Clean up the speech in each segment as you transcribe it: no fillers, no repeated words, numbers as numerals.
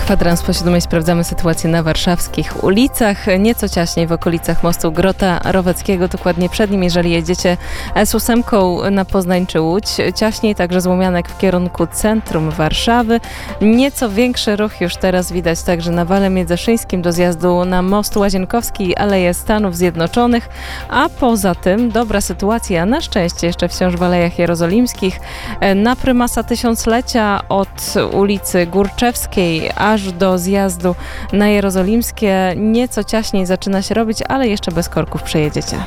Kwadrans po 7 sprawdzamy sytuację na warszawskich ulicach. Nieco ciaśniej w okolicach mostu Grota Roweckiego, dokładnie przed nim, jeżeli jedziecie S8 na Poznań czy Łódź. Ciaśniej także złomianek w kierunku centrum Warszawy. Nieco większy ruch już teraz widać także na Wale Międzyszyńskim do zjazdu na most Łazienkowski i Aleje Stanów Zjednoczonych. A poza tym dobra sytuacja na szczęście jeszcze wciąż w Alejach Jerozolimskich. Na Prymasa Tysiąclecia od ulicy Górczewskiej aż do zjazdu na Jerozolimskie. Nieco ciaśniej zaczyna się robić, ale jeszcze bez korków przejedziecie.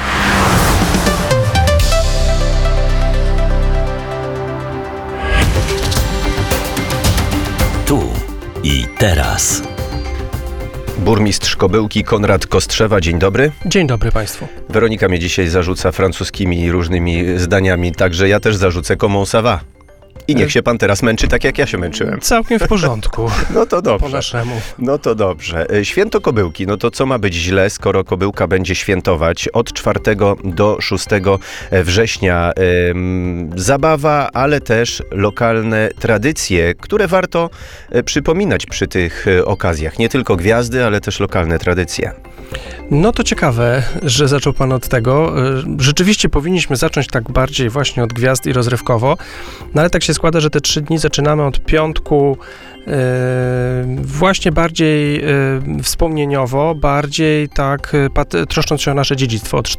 Tu i teraz. Burmistrz Kobyłki Konrad Kostrzewa, dzień dobry. Dzień dobry Państwu. Weronika mnie dzisiaj zarzuca francuskimi różnymi zdaniami, także ja też zarzucę comment ça va. I niech się pan teraz męczy tak, jak ja się męczyłem. Całkiem w porządku. No to dobrze. Po naszemu. No to dobrze. Święto Kobyłki, no to co ma być źle, skoro Kobyłka będzie świętować od 4 do 6 września. Zabawa, ale też lokalne tradycje, które warto przypominać przy tych okazjach. Nie tylko gwiazdy, ale też lokalne tradycje. No to ciekawe, że zaczął pan od tego. Rzeczywiście powinniśmy zacząć tak bardziej właśnie od gwiazd i rozrywkowo, no ale tak się składa, że te 3 dni zaczynamy od piątku, właśnie bardziej wspomnieniowo, bardziej tak troszcząc się o nasze dziedzictwo. Od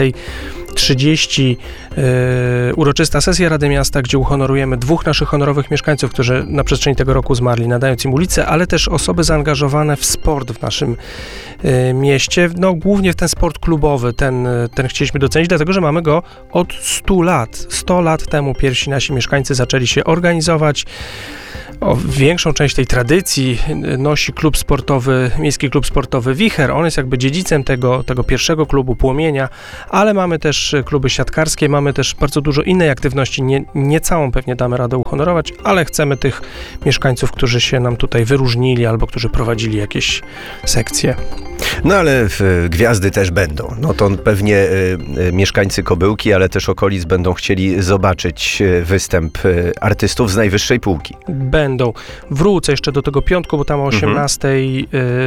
14:30 uroczysta sesja Rady Miasta, gdzie uhonorujemy 2 naszych honorowych mieszkańców, którzy na przestrzeni tego roku zmarli, nadając im ulicę, ale też osoby zaangażowane w sport w naszym mieście. No głównie w ten sport klubowy, ten chcieliśmy docenić, dlatego że mamy go od 100 lat. 100 lat temu pierwsi nasi mieszkańcy zaczęli się organizować. Większą część tej tradycji nosi Miejski Klub Sportowy Wicher. On jest jakby dziedzicem tego pierwszego klubu Płomienia, ale mamy też kluby siatkarskie, mamy też bardzo dużo innej aktywności. Nie całą pewnie damy radę uhonorować, ale chcemy tych mieszkańców, którzy się nam tutaj wyróżnili albo którzy prowadzili jakieś sekcje. No ale gwiazdy też będą. No to pewnie mieszkańcy Kobyłki, ale też okolic będą chcieli zobaczyć występ artystów z najwyższej półki. Będą. Wrócę jeszcze do tego piątku, bo tam o 18:00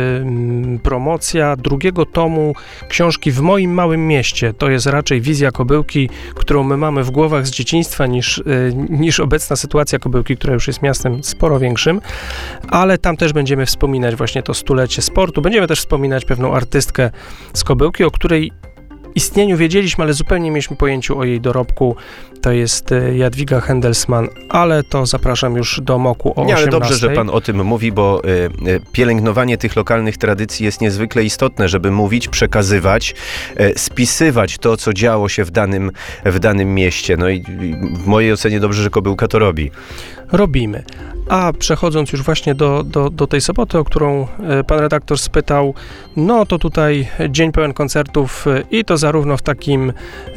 promocja drugiego tomu książki W moim małym mieście. To jest raczej wizja Kobyłki, którą my mamy w głowach z dzieciństwa niż obecna sytuacja Kobyłki, która już jest miastem sporo większym, ale tam też będziemy wspominać właśnie to 100-lecie sportu. Będziemy też wspominać pewną artystkę z Kobyłki, o której istnieniu wiedzieliśmy, ale zupełnie nie mieliśmy pojęcia o jej dorobku. To jest Jadwiga Hendelsman, ale to zapraszam już do MOK-u o 18:00. Nie, ale dobrze, że pan o tym mówi, bo pielęgnowanie tych lokalnych tradycji jest niezwykle istotne, żeby mówić, przekazywać, spisywać to, co działo się w danym mieście. No i w mojej ocenie dobrze, że Kobyłka to robi. Robimy. A przechodząc już właśnie do tej soboty, o którą pan redaktor spytał, no to tutaj dzień pełen koncertów i to zarówno w takim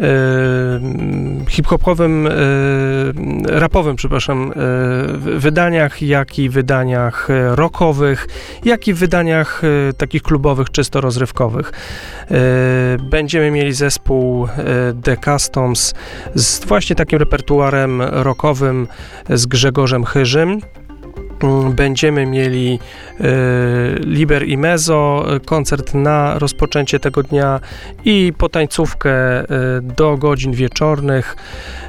hip-hopowym, rapowym, wydaniach, jak i wydaniach rockowych, jak i wydaniach takich klubowych, czysto rozrywkowych. Będziemy mieli zespół The Customs z właśnie takim repertuarem rockowym z Grzegorzem Chyżym. Będziemy mieli Liber i Mezzo, koncert na rozpoczęcie tego dnia i potańcówkę do godzin wieczornych.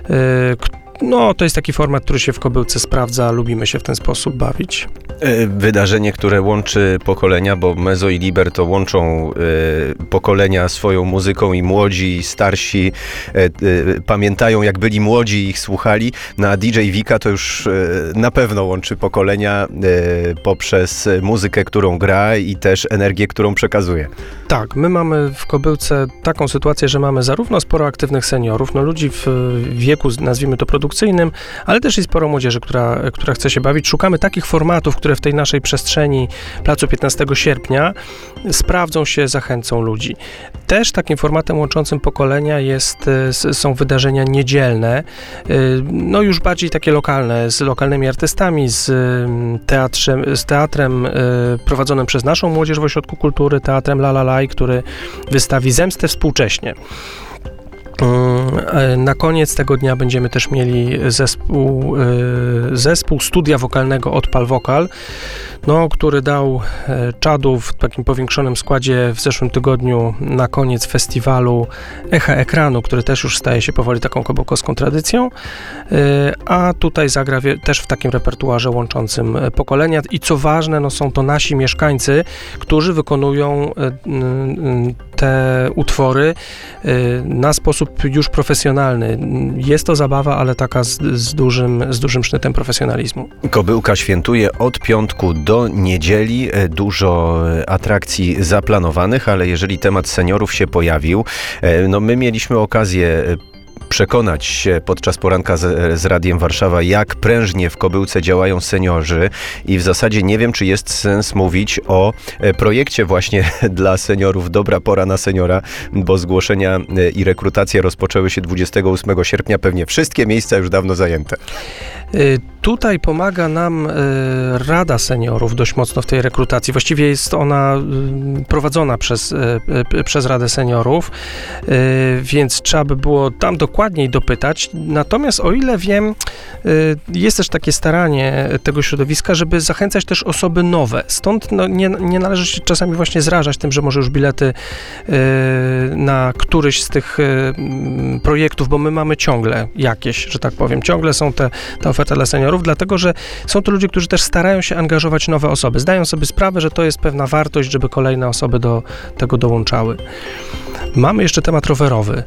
No, to jest taki format, który się w Kobyłce sprawdza, lubimy się w ten sposób bawić. Wydarzenie, które łączy pokolenia, bo Mezzo i Liber to łączą pokolenia swoją muzyką i młodzi, i starsi pamiętają, jak byli młodzi i ich słuchali, no a DJ Wika to już na pewno łączy pokolenia poprzez muzykę, którą gra i też energię, którą przekazuje. Tak, my mamy w Kobyłce taką sytuację, że mamy zarówno sporo aktywnych seniorów, no ludzi w wieku, nazwijmy to produkcyjnym, ale też i sporo młodzieży, która chce się bawić. Szukamy takich formatów, które w tej naszej przestrzeni placu 15 sierpnia sprawdzą się, zachęcą ludzi. Też takim formatem łączącym pokolenia są wydarzenia niedzielne, no już bardziej takie lokalne, z lokalnymi artystami, z teatrem prowadzonym przez naszą młodzież w Ośrodku Kultury, teatrem La La Laj, który wystawi Zemstę współcześnie. Na koniec tego dnia będziemy też mieli zespół studia wokalnego Odpal Wokal. który dał czadu w takim powiększonym składzie w zeszłym tygodniu na koniec festiwalu Echa Ekranu, który też już staje się powoli taką kobyłkowską tradycją, a tutaj zagra też w takim repertuarze łączącym pokolenia i co ważne, są to nasi mieszkańcy, którzy wykonują te utwory na sposób już profesjonalny. Jest to zabawa, ale taka z dużym sznytem profesjonalizmu. Kobyłka świętuje od piątku do niedzieli. Dużo atrakcji zaplanowanych, ale jeżeli temat seniorów się pojawił, my mieliśmy okazję przekonać się podczas poranka z Radiem Warszawa, jak prężnie w Kobyłce działają seniorzy i w zasadzie nie wiem, czy jest sens mówić o projekcie właśnie dla seniorów Dobra Pora na Seniora, bo zgłoszenia i rekrutacje rozpoczęły się 28 sierpnia, pewnie wszystkie miejsca już dawno zajęte. Tutaj pomaga nam Rada Seniorów dość mocno w tej rekrutacji. Właściwie jest ona prowadzona przez Radę Seniorów, więc trzeba by było tam dokładniej dopytać. Natomiast o ile wiem, jest też takie staranie tego środowiska, żeby zachęcać też osoby nowe. Stąd nie należy się czasami właśnie zrażać tym, że może już bilety na któryś z tych projektów, bo my mamy ciągle jakieś, że tak powiem, ciągle są te oferty dla seniorów, dlatego, że są to ludzie, którzy też starają się angażować nowe osoby. Zdają sobie sprawę, że to jest pewna wartość, żeby kolejne osoby do tego dołączały. Mamy jeszcze temat rowerowy.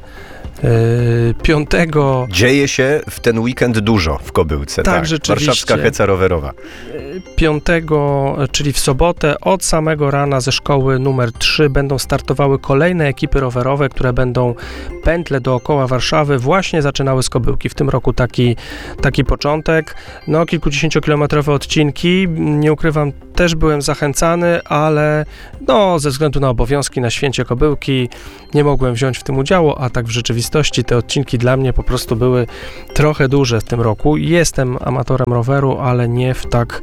5. Dzieje się w ten weekend dużo w Kobyłce. Tak, rzeczywiście. Warszawska Heca Rowerowa. 5, czyli w sobotę, od samego rana ze szkoły numer 3 będą startowały kolejne ekipy rowerowe, które będą pętle dookoła Warszawy właśnie zaczynały z Kobyłki. W tym roku taki początek. Kilkudziesięciokilometrowe odcinki. Nie ukrywam, też byłem zachęcany, ale ze względu na obowiązki na święcie Kobyłki nie mogłem wziąć w tym udziału, a tak w rzeczywistości te odcinki dla mnie po prostu były trochę duże w tym roku. Jestem amatorem roweru, ale nie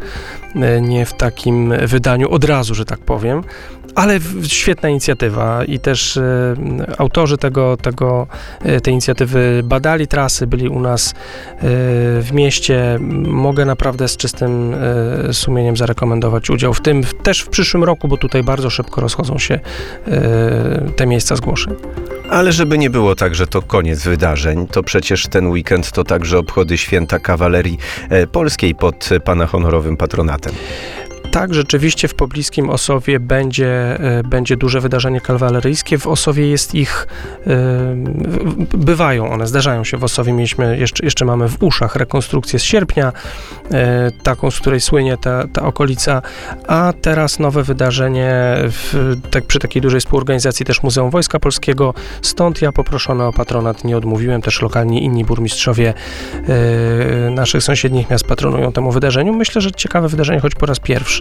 w takim wydaniu od razu, że tak powiem. Ale świetna inicjatywa i też autorzy tej inicjatywy badali trasy, byli u nas w mieście. Mogę naprawdę z czystym sumieniem zarekomendować udział w tym też w przyszłym roku, bo tutaj bardzo szybko rozchodzą się te miejsca zgłoszeń. Ale żeby nie było tak, że to koniec wydarzeń, to przecież ten weekend to także obchody święta kawalerii polskiej pod pana honorowym patronatem. Tak, rzeczywiście w pobliskim Ossowie będzie duże wydarzenie kawaleryjskie. W Ossowie jest ich, bywają one, zdarzają się w Ossowie. Jeszcze mamy w Uszach rekonstrukcję z sierpnia, taką, z której słynie ta okolica, a teraz nowe wydarzenie przy takiej dużej współorganizacji też Muzeum Wojska Polskiego. Stąd ja poproszony o patronat nie odmówiłem, też lokalni inni burmistrzowie naszych sąsiednich miast patronują temu wydarzeniu. Myślę, że ciekawe wydarzenie, choć po raz pierwszy.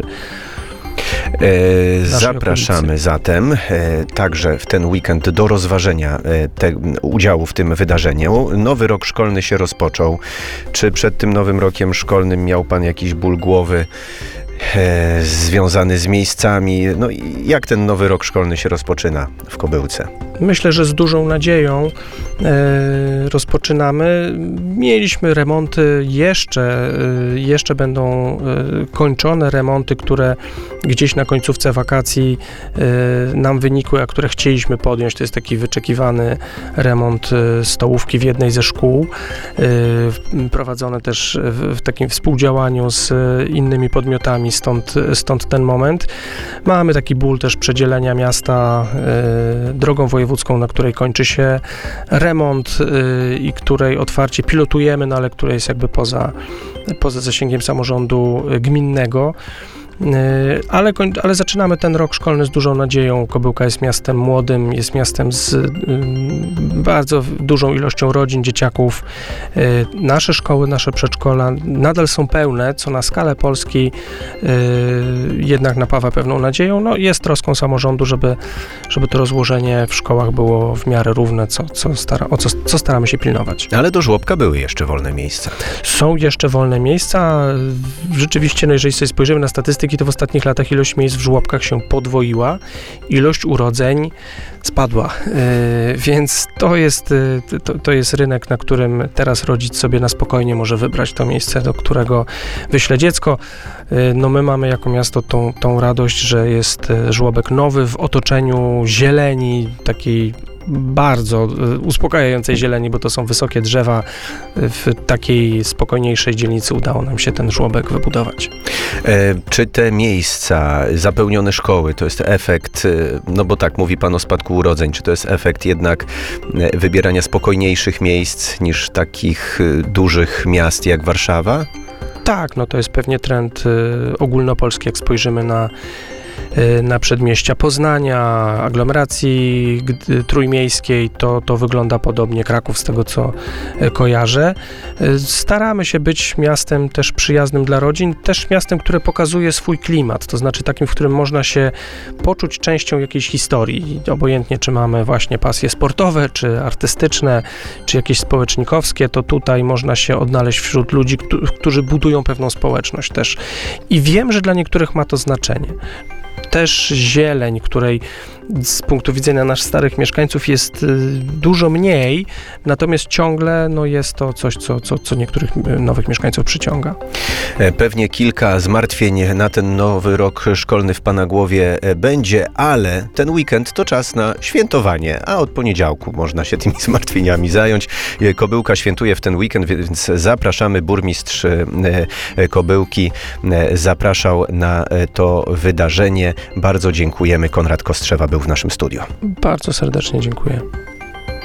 Zapraszamy zatem także w ten weekend do rozważenia udziału w tym wydarzeniu. Nowy rok szkolny się rozpoczął. Czy przed tym nowym rokiem szkolnym miał pan jakiś ból głowy związany z miejscami? Jak ten nowy rok szkolny się rozpoczyna w Kobyłce? Myślę, że z dużą nadzieją rozpoczynamy. Mieliśmy remonty, jeszcze będą kończone remonty, które gdzieś na końcówce wakacji nam wynikły, a które chcieliśmy podjąć. To jest taki wyczekiwany remont stołówki w jednej ze szkół, prowadzone też w takim współdziałaniu z innymi podmiotami, stąd ten moment. Mamy taki ból też przedzielenia miasta drogą wojewódzką, na której kończy się remont i której otwarcie pilotujemy, ale która jest jakby poza zasięgiem samorządu gminnego. Ale zaczynamy ten rok szkolny z dużą nadzieją. Kobyłka jest miastem młodym, jest miastem z bardzo dużą ilością rodzin, dzieciaków. Nasze szkoły, nasze przedszkola nadal są pełne, co na skalę Polski jednak napawa pewną nadzieją. Jest troską samorządu, żeby to rozłożenie w szkołach było w miarę równe, co staramy się pilnować. Ale do żłobka były jeszcze wolne miejsca. Są jeszcze wolne miejsca. Rzeczywiście, jeżeli sobie spojrzymy na statystyki, statystyki, to w ostatnich latach ilość miejsc w żłobkach się podwoiła, ilość urodzeń spadła, więc to jest rynek, na którym teraz rodzic sobie na spokojnie może wybrać to miejsce, do którego wyśle dziecko. No my mamy jako miasto tą radość, że jest żłobek nowy w otoczeniu zieleni, takiej bardzo uspokajającej zieleni, bo to są wysokie drzewa. W takiej spokojniejszej dzielnicy udało nam się ten żłobek wybudować. Czy te miejsca, zapełnione szkoły, to jest efekt, no bo tak, mówi pan o spadku urodzeń, czy to jest efekt jednak wybierania spokojniejszych miejsc niż takich dużych miast jak Warszawa? Tak, no to jest pewnie trend ogólnopolski, jak spojrzymy na przedmieścia Poznania, aglomeracji trójmiejskiej, to wygląda podobnie. Kraków, z tego co kojarzę. Staramy się być miastem też przyjaznym dla rodzin, też miastem, które pokazuje swój klimat, to znaczy takim, w którym można się poczuć częścią jakiejś historii. Obojętnie, czy mamy właśnie pasje sportowe, czy artystyczne, czy jakieś społecznikowskie, to tutaj można się odnaleźć wśród ludzi, którzy budują pewną społeczność też. I wiem, że dla niektórych ma to znaczenie. Też zieleń, której z punktu widzenia naszych starych mieszkańców jest dużo mniej, natomiast ciągle jest to coś, co niektórych nowych mieszkańców przyciąga. Pewnie kilka zmartwień na ten nowy rok szkolny w pana głowie będzie, ale ten weekend to czas na świętowanie, a od poniedziałku można się tymi zmartwieniami zająć. Kobyłka świętuje w ten weekend, więc zapraszamy. Burmistrz Kobyłki zapraszał na to wydarzenie. Bardzo dziękujemy. Konrad Kostrzewa był w naszym studiu. Bardzo serdecznie dziękuję.